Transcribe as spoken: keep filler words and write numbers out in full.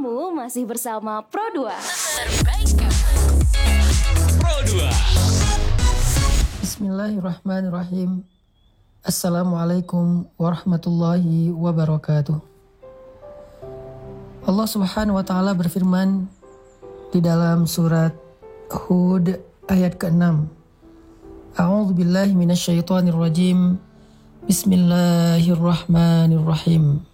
Kamu masih bersama Pro dua. Pro dua. Bismillahirrahmanirrahim. Assalamualaikum warahmatullahi wabarakatuh. Allah Subhanahu wa taala berfirman di dalam surat Hud ayat keenam. A'udzu billahi minasyaitonir rajim. Bismillahirrahmanirrahim.